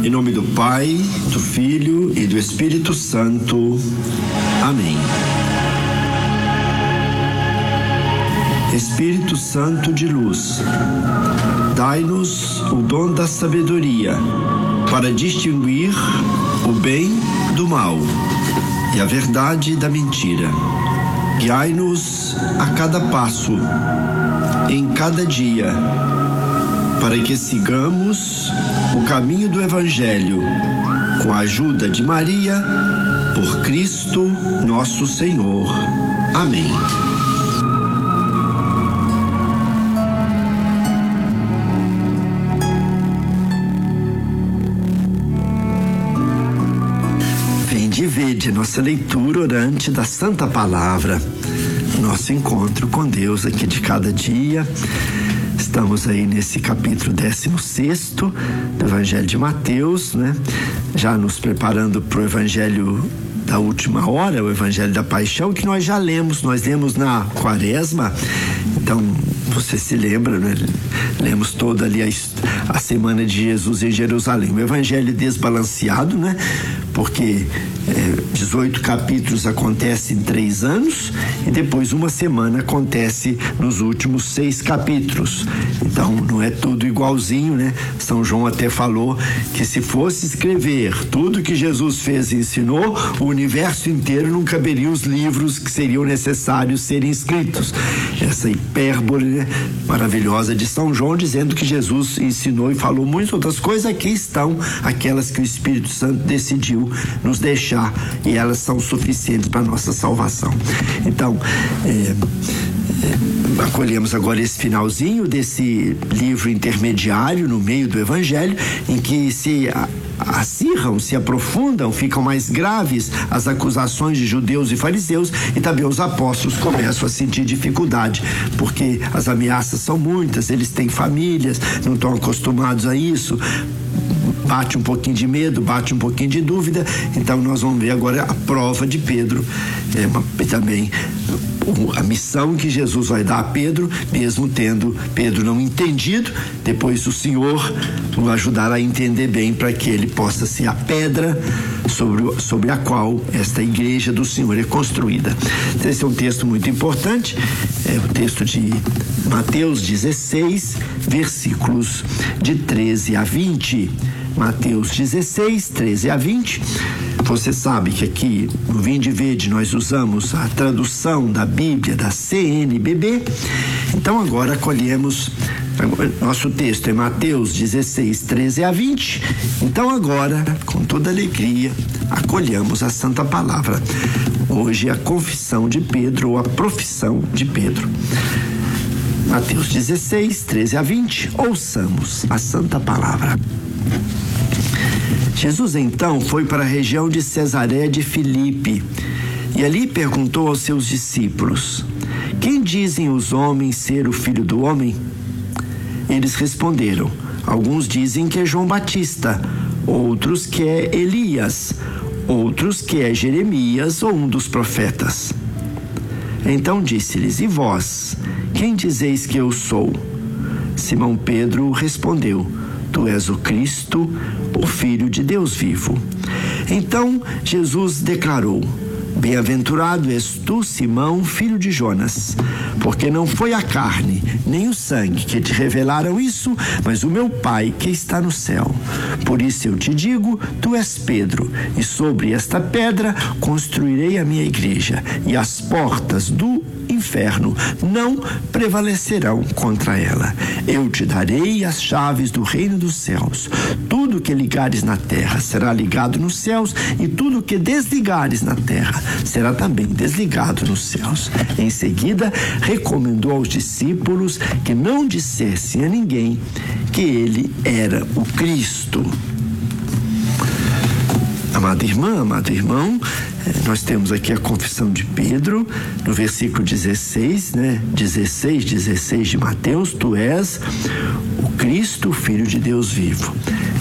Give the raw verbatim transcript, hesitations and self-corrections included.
Em nome do Pai, do Filho e do Espírito Santo. Amém. Espírito Santo de luz, dai-nos o dom da sabedoria para distinguir o bem do mal e a verdade da mentira. Guiai-nos a cada passo, em cada dia, para que sigamos o caminho do Evangelho, com a ajuda de Maria, por Cristo nosso Senhor. Amém. Vinde e vede nossa leitura orante da Santa Palavra, nosso encontro com Deus aqui de cada dia. Estamos aí nesse capítulo décimo sexto do Evangelho de Mateus, né? Já nos preparando para o Evangelho da última hora, o Evangelho da Paixão, que nós já lemos, nós lemos na Quaresma. Então, você se lembra, né? Lemos toda ali a, a semana de Jesus em Jerusalém. O Evangelho desbalanceado, né? Porque é, dezoito capítulos acontecem em três anos e depois uma semana acontece nos últimos seis capítulos. Então não é tudo igualzinho, né? São João até falou que se fosse escrever tudo que Jesus fez e ensinou, o universo inteiro não caberia os livros que seriam necessários serem escritos. Essa hipérbole, né, maravilhosa de São João, dizendo que Jesus ensinou e falou muitas outras coisas. Aqui estão aquelas que o Espírito Santo decidiu nos deixar, e elas são suficientes para a nossa salvação. Então, é, é, acolhemos agora esse finalzinho desse livro intermediário no meio do Evangelho, em que se acirram, se aprofundam, ficam mais graves as acusações de judeus e fariseus, e também os apóstolos começam a sentir dificuldade, porque as ameaças são muitas, eles têm famílias, não estão acostumados a isso. Bate um pouquinho de medo, bate um pouquinho de dúvida. Então nós vamos ver agora a prova de Pedro, é, uma, também a missão que Jesus vai dar a Pedro, mesmo tendo Pedro não entendido. Depois o Senhor o ajudará a entender bem, para que ele possa ser a pedra sobre, sobre a qual esta igreja do Senhor é construída. Então, esse é um texto muito importante, é o texto de Mateus dezesseis, versículos de treze a vinte. Mateus dezesseis, treze a vinte. Você sabe que aqui no Vinde e Vede nós usamos a tradução da Bíblia da C N B B. Então agora acolhemos, nosso texto é Mateus dezesseis, treze a vinte. Então agora, com toda alegria, acolhamos a Santa Palavra. Hoje a confissão de Pedro, ou a profissão de Pedro. Mateus dezesseis, treze a vinte. Ouçamos a Santa Palavra. Jesus então foi para a região de Cesareia de Filipe e ali perguntou aos seus discípulos: quem dizem os homens ser o Filho do Homem? Eles responderam: alguns dizem que é João Batista, outros que é Elias, outros que é Jeremias ou um dos profetas. Então disse-lhes: e vós, quem dizeis que eu sou? Simão Pedro respondeu: tu és o Cristo, o Filho de Deus vivo. Então Jesus declarou: bem-aventurado és tu, Simão, filho de Jonas, porque não foi a carne nem o sangue que te revelaram isso, mas o meu Pai que está no céu. Por isso eu te digo, tu és Pedro, e sobre esta pedra construirei a minha igreja, e as portas do inferno não prevalecerão contra ela. Eu te darei as chaves do reino dos céus. Tudo que ligares na terra será ligado nos céus, e tudo que desligares na terra será também desligado nos céus. Em seguida, recomendou aos discípulos que não dissessem a ninguém que ele era o Cristo. Amada irmã, amado irmão, nós temos aqui a confissão de Pedro, no versículo dezesseis, né? dezesseis, dezesseis de Mateus: tu és o Cristo, o Filho de Deus vivo.